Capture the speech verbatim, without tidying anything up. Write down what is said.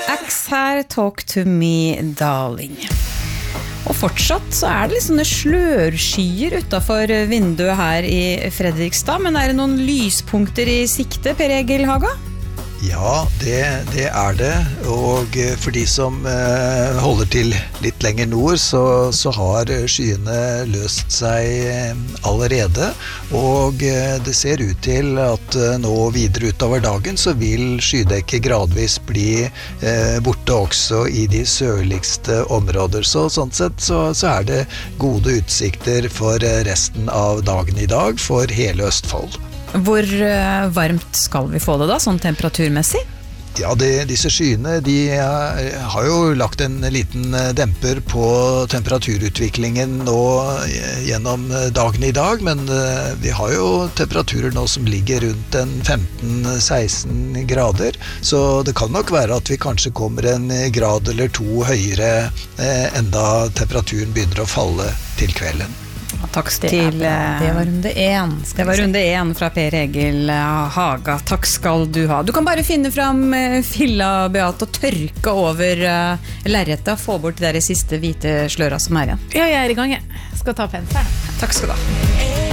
Axe her, talk to me, darling. Og fortsatt så er det litt sånne slørskyer utenfor vinduet her i Fredrikstad, men er det noen lyspunkter i sikte, Per Egil Haga? Ja, det, det er det, og for de som eh, holder til litt lenger nord, så, så har skyene løst seg allerede, og eh, det ser ut til at eh, nå videre utover dagen så vil skydekket gradvis bli eh, borte også i de sørligste områder, så sånn sett så, så er det gode utsikter for resten av dagen i dag for hele Østfold. Hvor uh, varmt skal vi få det da, sånn temperaturmessig? Ja, det, disse skyene, de uh, har jo lagt en liten demper på temperaturutviklingen nå uh, gjennom dagen i dag, men uh, vi har jo temperaturer nå som ligger rundt en femten til seksten grader, så det kan nok være at vi kanskje kommer en grad eller to høyere uh, enda temperaturen begynner å falle til kvelden. Takk til, det, det var runde én. Det var runde én fra Per Egil Haga. Takk skal du ha. Du kan bare finne fram filla, Beate, og tørke over uh, lerretet og få bort de der siste hvite sløra som er igjen. Ja, jeg er i gang. Jeg skal ta penselen. Takk skal du ha.